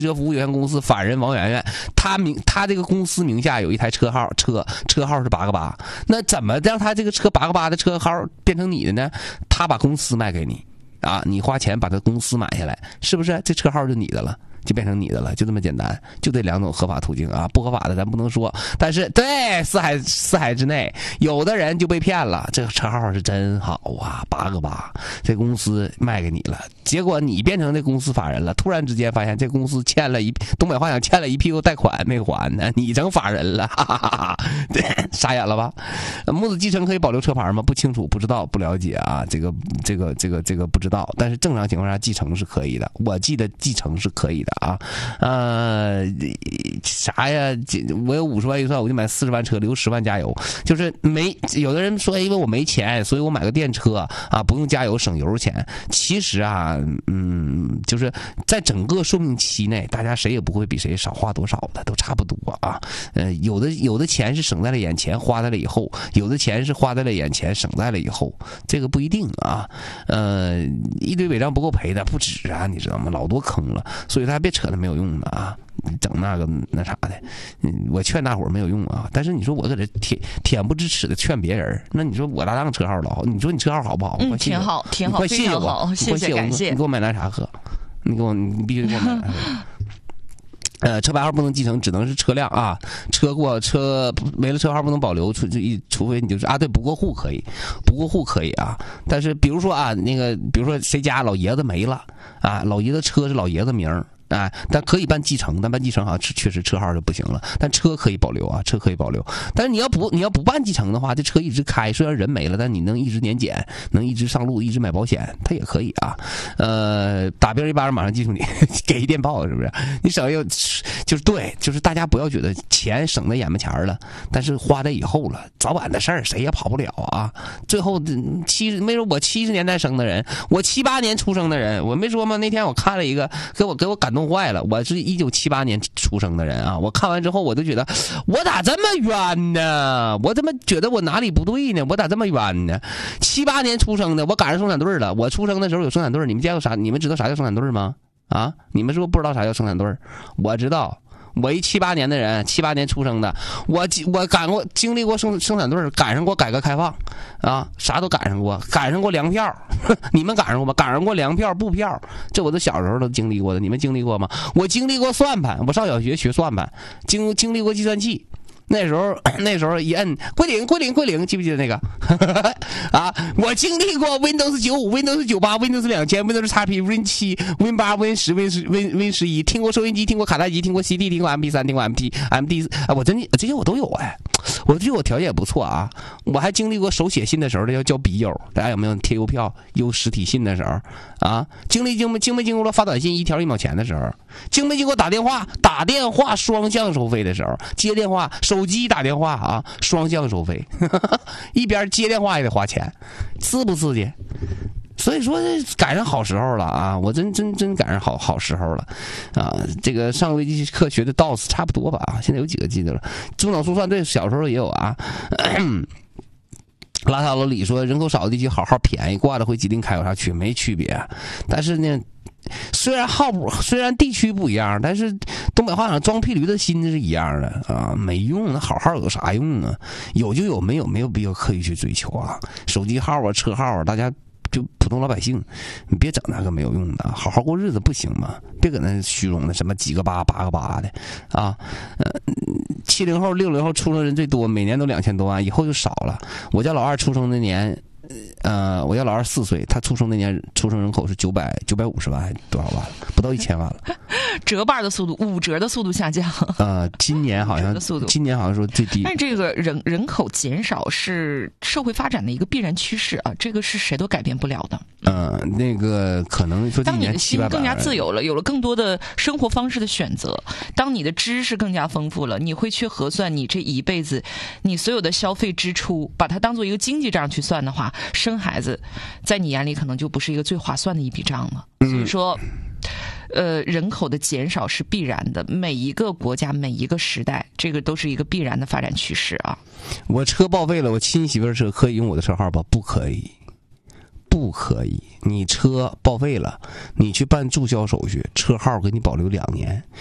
车服务有限公司法人王媛媛，他这个公司名下有一台车号是888，那怎么让他这个车888的车号变成你的呢？他把公司卖给你啊，你花钱把他公司买下来，是不是？这车号就你的了。就变成你的了，就这么简单，就这2种合法途径啊，不合法的咱不能说，但是对四海之内，有的人就被骗了，这个车号是真好啊，8个8，这公司卖给你了，结果你变成这公司法人了，突然之间发现这公司东北话讲欠了一屁股贷款没还呢，你成法人了，哈哈哈哈，对，傻眼了吧？母子继承可以保留车牌吗？不清楚，不知道，不了解啊，这个不知道，但是正常情况下继承是可以的，我记得继承是可以的。啥呀？我有50万预算，我就买40万车，留10万加油。就是有的人说，因为我没钱，所以我买个电车啊，不用加油，省油钱。其实啊，就是在整个寿命期内，大家谁也不会比谁少花多少的，都差不多啊。有的钱是省在了眼前，花在了以后；有的钱是花在了眼前，省在了以后。这个不一定啊。一堆违章不够赔的不止啊，你知道吗？老多坑了，所以他别扯那没有用的啊，整那啥的，我劝大伙儿没有用啊。但是你说我搁这恬不知耻的劝别人，那你说我搭档车号老，你说你车号好不好？ 挺好， 快谢谢我， 谢谢感谢。 你给我买奶茶喝，你必须给我买奶茶喝。车牌号不能继承，只能是车辆啊。车没了车号不能保留，除非你就是啊，对，不过户可以啊。但是比如说啊，比如说谁家老爷子没了啊，老爷子车是老爷子名儿。啊，但可以办继承，但办继承好像确实车号就不行了，但车可以保留啊，车可以保留。但是你要不办继承的话，这车一直开，虽然人没了，但你能一直年检，能一直上路，一直买保险，它也可以啊。打别人一巴掌马上记住你，给一电报是不是？你省又就是对，就是大家不要觉得钱省在眼巴前了，但是花在以后了，早晚的事儿谁也跑不了啊。最后没说我70年代生的人，我78年出生的人，我没说吗？那天我看了一个，给我感动坏了。我是1978年出生的人啊，我看完之后我就觉得我咋这么冤呢？我怎么觉得我哪里不对呢？我咋这么冤呢？78年出生的，我赶上生产队了。我出生的时候有生产队，你们见过啥？你们知道啥叫生产队吗？啊，你们是不是不知道啥叫生产队？我知道。我一78年的人，78年出生的，我经历过生产队，赶上过改革开放，啊，啥都赶上过粮票，你们赶上过吗？赶上过粮票、布票，这我都小时候都经历过的，你们经历过吗？我经历过算盘，我上小学学算盘，经历过计算器。那时候一摁归零，记不记得那个？啊，我经历过 Windows 95、Windows 98、Windows 2000、Windows XP、Win 7、Win 8、Win 10、Win 11，听过收音机，听过卡带机，听过 CD， 听过 MP3， 听过 MD， 啊，我这些我都有哎。我觉得我条件也不错啊，我还经历过手写信的时候，这要交笔友，大家有没有贴邮票、邮实体信的时候啊？经没经过了发短信1条1毛钱的时候？经没经过打电话双向收费的时候？接电话手机打电话啊，双向收费，一边接电话也得花钱，刺不刺激？所以说赶上好时候了啊！我真赶上好时候了啊！这个上微机课学的 DOS 差不多吧啊，现在有几个记得了。中等速算对，小时候也有啊。拉萨老李说，人口少的地区好便宜，挂的回吉林开有啥区没区别？但是呢，虽然地区不一样，但是东北话讲装屁驴的心是一样的啊，没用，那好有啥用啊？有就有，没有必要刻意去追求啊。手机号啊，车号啊，大家。就普通老百姓，你别整那个没有用的，好好过日子不行吗？别搁那虚荣的什么几个8、8个8的啊！70后、60后出生人最多，每年都2000多万，以后就少了。我家老二出生那年，我家老二4岁，他出生那年出生人口是950万，多少万了？不到1000万了。 折半的速度，5折的速度下降。 今年好像说最低。 但这个人口减少是社会发展的一个必然趋势啊，这个是谁都改变不了的。 那个可能说， 当你的心更加自由了，有了更多的生活方式的选择，当你的知识更加丰富了，你会去核算你这一辈子你所有的消费支出，把它当做一个经济账去算的话，生孩子在你眼里可能就不是一个最划算的一笔账了。所以说人口的减少是必然的，每一个国家每一个时代这个都是一个必然的发展趋势啊。 我车报废了，我亲媳妇车可以用我的车号吧？不可以， 不可以。你车报废了，你去办注销手续，车号给你保留2年。